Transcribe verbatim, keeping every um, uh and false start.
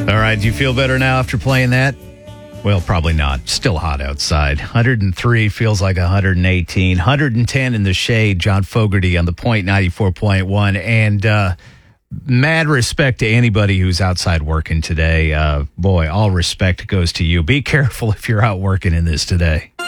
All right, do you feel better now after playing that? Well, probably not. Still hot outside. one hundred three feels like one hundred eighteen. one hundred ten in the shade. John Fogerty on the Point ninety-four point one. And uh, mad respect to anybody who's outside working today. Uh, boy, all respect goes to you. Be careful if you're out working in this today.